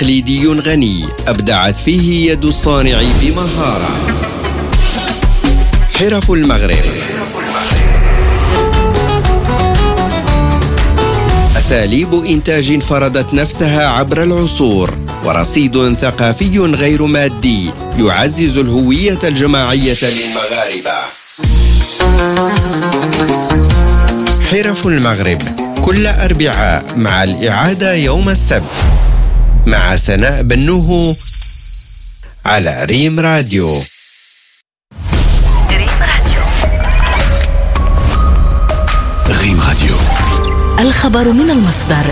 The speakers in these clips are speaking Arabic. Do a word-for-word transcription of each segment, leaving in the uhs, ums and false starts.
تقليدي غني أبدعت فيه يد الصانع بمهارة. حرف المغرب، أساليب إنتاج فرضت نفسها عبر العصور، ورصيد ثقافي غير مادي يعزز الهوية الجماعية للمغاربة. حرف المغرب كل أربعاء مع الإعادة يوم السبت مع سناء بنوه على ريم راديو. ريم راديو، الخبر من المصدر.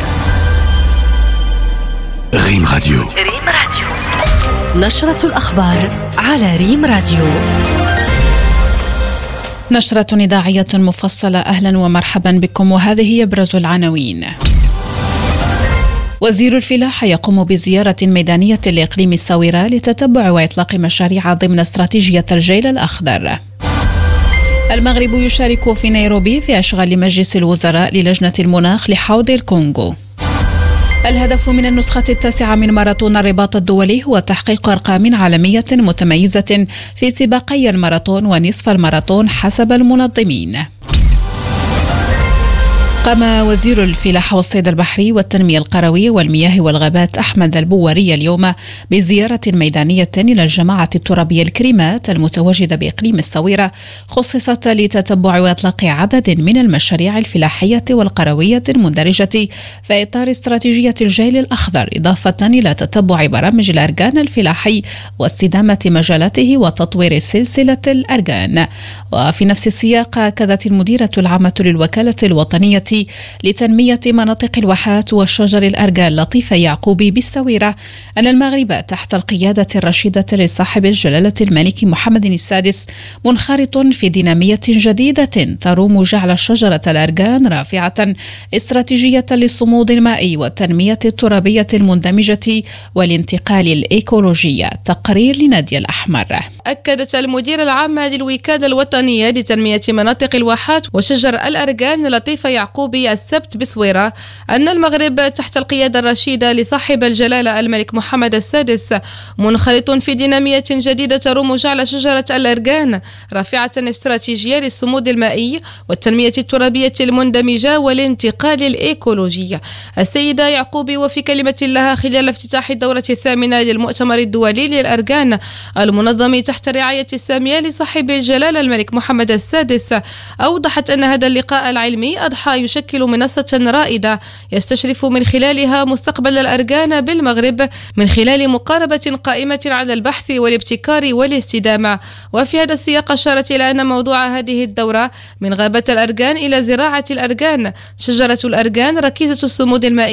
ريم راديو. ريم راديو، نشرة الأخبار على ريم راديو. نشرة إذاعية مفصلة، أهلا ومرحبا بكم، وهذه يبرز العناوين. وزير الفلاحة يقوم بزيارة ميدانية لإقليم الساورة لتتبع وإطلاق مشاريع ضمن استراتيجية الجيل الأخضر. المغرب يشارك في نيروبي في أشغال مجلس الوزراء للجنة المناخ لحوض الكونغو. الهدف من النسخة التاسعة من ماراثون الرباط الدولي هو تحقيق أرقام عالمية متميزة في سباقي الماراثون ونصف الماراثون حسب المنظمين. قام وزير الفلاحة والصيد البحري والتنمية القروية والمياه والغابات أحمد البواري اليوم بزيارة ميدانية إلى الجماعة الترابية الكريمات المتواجدة بإقليم الساورة، خصصت لتتبع وإطلاق عدد من المشاريع الفلاحية والقروية المندرجة في إطار استراتيجية الجيل الأخضر، إضافة إلى تتبع برامج الأرجان الفلاحي واستدامة مجالاته وتطوير سلسلة الأرجان. وفي نفس السياق أكدت المديرة العامة للوكالة الوطنية لتنمية مناطق الواحات والشجر الأرجان لطيفة يعقوبي بالساورة أن المغرب تحت القيادة الرشيدة لصاحب الجلالة الملك محمد السادس منخرط في دينامية جديدة تروم جعل شجرة الأرجان رافعة استراتيجية للصمود المائي والتنمية الترابية المندمجة والانتقال الإيكولوجي. تقرير لنادية الأحمر. أكدت المديرة العامة للوكالة الوطنية لتنمية مناطق الواحات وشجر الأرجان لطيفة يعقوبي السبت بصويرة أن المغرب تحت القيادة الرشيدة لصاحب الجلالة الملك محمد السادس منخرط في دينامية جديدة تروم جعل شجرة الأرجان رافعة استراتيجية للصمود المائي والتنمية الترابية المندمجة والانتقال الإيكولوجي. السيدة يعقوبي وفي كلمة لها خلال افتتاح الدورة الثامنة للمؤتمر الدولي للأرجان المنظم تحت الرعاية السامية لصاحب الجلالة الملك محمد السادس، أوضحت أن هذا اللقاء العلمي أضحى يشكل منصة رائدة يستشرف من خلالها مستقبل الأرجان بالمغرب من خلال مقاربة قائمة على البحث والابتكار والاستدامة. وفي هذا السياق أشارت إلى أن موضوع هذه الدورة من غابة الأرجان إلى زراعة الأرجان، شجرة الأرجان ركيزة الصمود المائي